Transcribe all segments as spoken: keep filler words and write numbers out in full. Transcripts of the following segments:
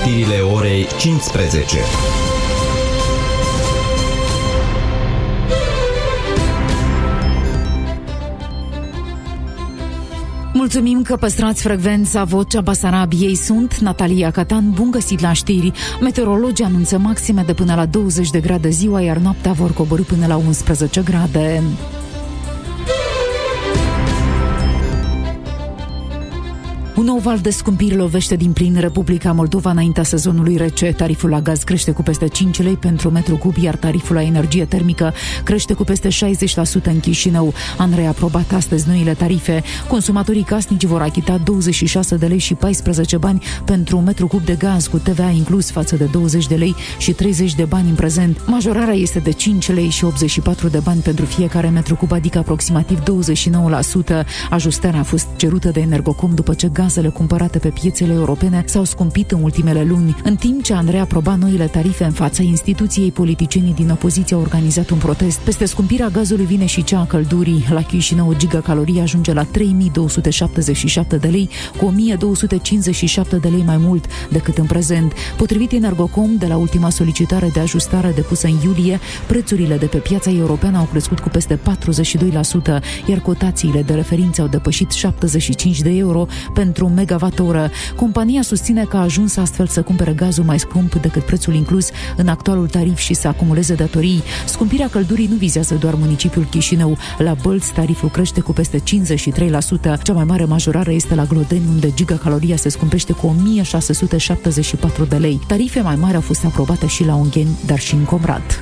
știrile orei cincisprezece. Mulțumim că păstrați frecvența Vocea Basarabiei. Sunt Natalia Catan, bun găsit la știri. Meteorologii anunță maxime de până la douăzeci de grade ziua, iar noaptea vor coborî până la unsprezece grade. Un nou val de scumpiri lovește din plin Republica Moldova înaintea sezonului rece. Tariful la gaz crește cu peste cinci lei pentru metru cub, iar tariful la energie termică crește cu peste șaizeci la sută în Chișinău. An reaprobat astăzi noile tarife. Consumatorii casnici vor achita douăzeci și șase de lei și paisprezece bani pentru un metru cub de gaz, cu T V A inclus, față de douăzeci de lei și treizeci de bani în prezent. Majorarea este de cinci lei și optzeci și patru de bani pentru fiecare metru cub, adică aproximativ douăzeci și nouă la sută. Ajustarea a fost cerută de Energocom după ce gazele cumpărate pe piețele europene s-au scumpit în ultimele luni. În timp ce Andrei aproba noile tarife în fața instituției, politicienii din opoziție au organizat un protest. Peste scumpirea gazului vine și cea a căldurii. La Chișinău, o gigacalorie ajunge la trei mii două sute șaptezeci și șapte de lei, cu o mie două sute cincizeci și șapte de lei mai mult decât în prezent. Potrivit Energocom, de la ultima solicitare de ajustare depusă în iulie, prețurile de pe piața europeană au crescut cu peste patruzeci și doi la sută, iar cotațiile de referință au depășit șaptezeci și cinci de euro pentru un megawatt-oră. Compania susține că a ajuns astfel să cumpere gazul mai scump decât prețul inclus în actualul tarif și să acumuleze datorii. Scumpirea căldurii nu vizează doar municipiul Chișinău. La Bălți, tariful crește cu peste cincizeci și trei la sută. Cea mai mare majorare este la Glodeni, unde gigacaloria se scumpește cu o mie șase sute șaptezeci și patru de lei. Tarife mai mari au fost aprobate și la Ungheni, dar și în Comrat.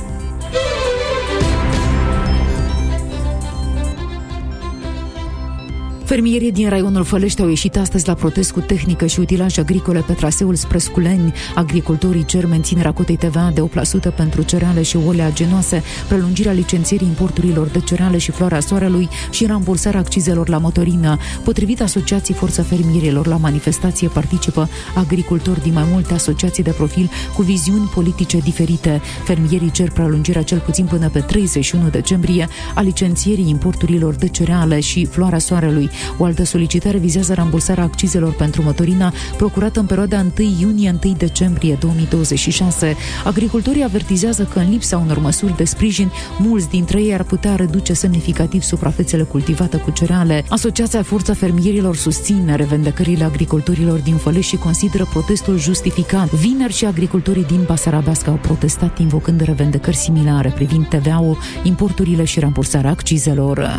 Fermierii din raionul Fălești au ieșit astăzi la protest cu tehnică și utilaje agricole pe traseul spre Sculeni. Agricultorii cer menținerea cotei T V A de opt la sută pentru cereale și oleaginoase, prelungirea licențierii importurilor de cereale și floarea soarelui și rambursarea accizelor la motorină. Potrivit Asociației Forța Fermierilor, la manifestație participă agricultori din mai multe asociații de profil cu viziuni politice diferite. Fermierii cer prelungirea cel puțin până pe treizeci și unu decembrie a licențierii importurilor de cereale și floarea soarelui. O altă solicitare vizează rambursarea accizelor pentru motorina procurată în perioada unu iunie - unu decembrie două mii douăzeci și șase. Agricultorii avertizează că în lipsa unor măsuri de sprijin, mulți dintre ei ar putea reduce semnificativ suprafețele cultivate cu cereale. Asociația Forța Fermierilor susține revendecările agricultorilor din Fălești și consideră protestul justificat. Vineri și agricultorii din Basarabeasca au protestat invocând revendecări similare privind T V A-ul, importurile și rambursarea accizelor.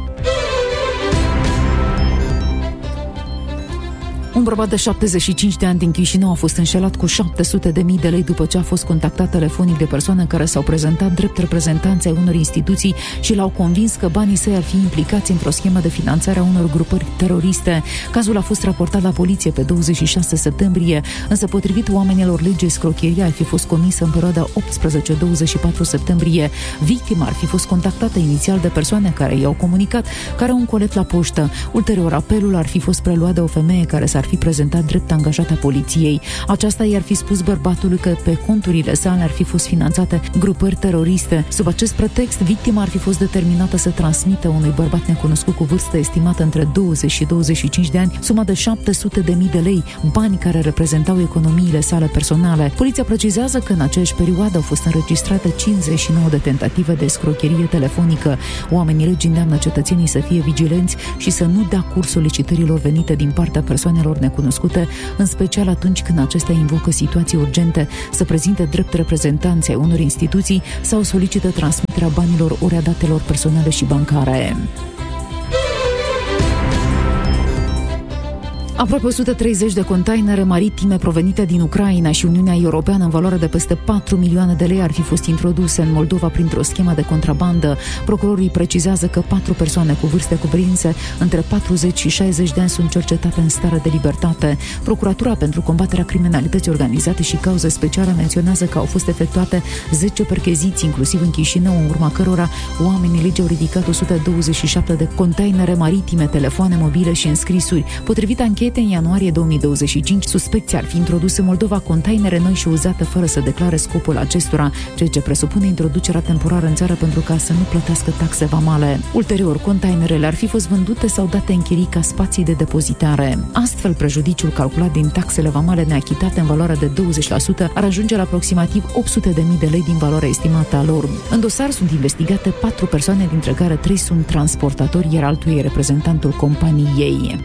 Un bărbat de șaptezeci și cinci de ani din Chișinău a fost înșelat cu șapte sute de mii de lei după ce a fost contactat telefonic de persoane care s-au prezentat drept reprezentanți ai unor instituții și l-au convins că banii săi ar fi implicați într-o schemă de finanțare a unor grupări teroriste. Cazul a fost raportat la poliție pe douăzeci și șase septembrie, însă potrivit oamenilor legii, escrocheria ar fi fost comisă în perioada optsprezece - douăzeci și patru septembrie. Victima ar fi fost contactată inițial de persoane care i-au comunicat că are un colet la poștă. Ulterior, apelul ar fi fost preluat de o femeie care s-ar fi prezentat drept angajata poliției. Aceasta i-ar fi spus bărbatului că pe conturile sale ar fi fost finanțate grupări teroriste. Sub acest pretext, victima ar fi fost determinată să transmită unui bărbat necunoscut cu vârstă estimată între douăzeci și douăzeci și cinci de ani suma de șapte sute de mii de lei, bani care reprezentau economiile sale personale. Poliția precizează că în aceeași perioadă au fost înregistrate cincizeci și nouă de tentative de escrocherie telefonică. Oamenii legii îndeamnă cetățenii să fie vigilenți și să nu dea curs solicitărilor venite din partea persoanelor necunoscute, în special atunci când acestea invocă situații urgente, să prezinte drept reprezentanți ai unor instituții sau solicită transmiterea banilor ori a datelor personale și bancare. Aproape o sută treizeci de containere maritime provenite din Ucraina și Uniunea Europeană în valoare de peste patru milioane de lei ar fi fost introduse în Moldova printr-o schemă de contrabandă. Procurorii precizează că patru persoane cu vârste cuprinse între patruzeci și șaizeci de ani sunt cercetate în stare de libertate. Procuratura pentru combaterea criminalității organizate și cauze speciale menționează că au fost efectuate zece percheziții, inclusiv în Chișinău, în urma cărora oamenii legii au ridicat o sută douăzeci și șapte de containere maritime, telefoane mobile și înscrisuri. Potrivit anchetei, anchete în ianuarie două mii douăzeci și cinci, suspecții ar fi introdus în Moldova containere noi și uzate fără să declare scopul acestora, ceea ce presupune introducerea temporară în țară pentru ca să nu plătească taxe vamale. Ulterior, containerele ar fi fost vândute sau date în chirii ca spații de depozitare. Astfel, prejudiciul calculat din taxele vamale neachitate în valoare de douăzeci la sută ar ajunge la aproximativ opt sute de mii de lei din valoarea estimată a lor. În dosar sunt investigate patru persoane, dintre care trei sunt transportatori, iar altul e reprezentantul companiei.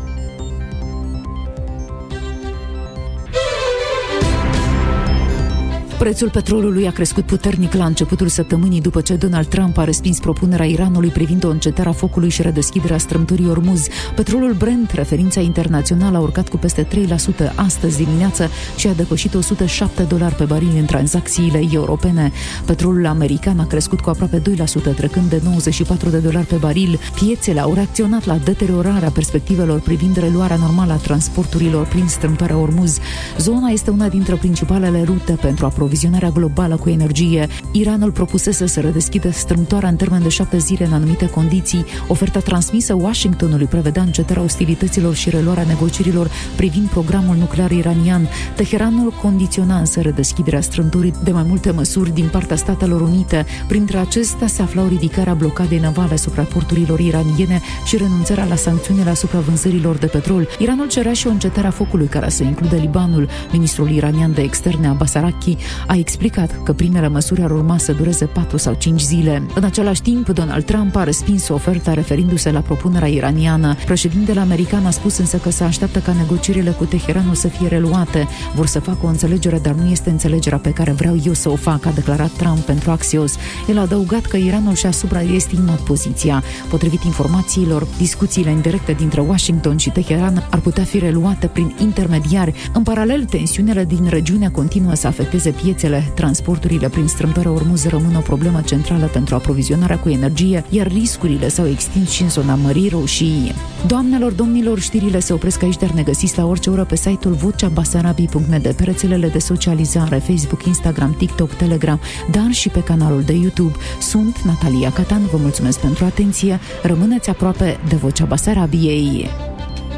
Prețul petrolului a crescut puternic la începutul săptămânii după ce Donald Trump a respins propunerea Iranului privind o încetare a focului și redeschiderea strâmtorii Ormuz. Petrolul Brent, referința internațională, a urcat cu peste trei la sută astăzi dimineață și a depășit o sută șapte dolari pe baril în tranzacțiile europene. Petrolul american a crescut cu aproape doi la sută, trecând de nouăzeci și patru de dolari pe baril. Piețele au reacționat la deteriorarea perspectivelor privind reluarea normală a transporturilor prin strâmtoarea Ormuz. Zona este una dintre principalele rute pentru aprovizionarea globală cu energie. Iranul propusese să redeschidă strâmtoarea în termen de șapte zile în anumite condiții. Oferta transmisă Washingtonului prevedea încetarea ostilităților și reluarea negocierilor privind programul nuclear iranian. Teheranul condiționa însă redeschiderea strâmtorii de mai multe măsuri din partea Statelor Unite. Printre acestea se aflau ridicarea blocadei navale asupra porturilor iraniene și renunțarea la sancțiunile asupra vânzărilor de petrol. Iranul cerea și o încetare a focului care să includă Libanul. Ministrul iranian de externe Abbas Araqi a explicat că primele măsuri ar urma să dureze patru sau cinci zile. În același timp, Donald Trump a respins oferta referindu-se la propunerea iraniană. Președintele american a spus însă că se așteaptă ca negocierile cu Teheranul să fie reluate. Vor să facă o înțelegere, dar nu este înțelegerea pe care vreau eu să o fac, a declarat Trump pentru Axios. El a adăugat că Iranul și-a supraestimat poziția. Potrivit informațiilor, discuțiile indirecte dintre Washington și Teheran ar putea fi reluate prin intermediari. În paralel, tensiunile din regiune continuă să afecteze piețele. Transporturile prin strâmtoarea Ormuz rămân o problemă centrală pentru aprovizionarea cu energie, iar riscurile s-au extins și în zona Mării Roșii. Doamnelor, domnilor, știrile se opresc aici, dar ne găsiți la orice oră pe site-ul vocea basarabiei punct net, pe rețelele de socializare, Facebook, Instagram, TikTok, Telegram, dar și pe canalul de YouTube. Sunt Natalia Catan, vă mulțumesc pentru atenție, rămâneți aproape de Vocea Basarabiei.